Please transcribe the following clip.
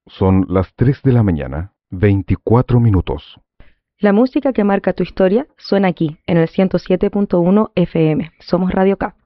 Son las 3 de la mañana, 24 minutos. La música que marca tu historia suena aquí, en el 107.1 FM. Somos Radio K.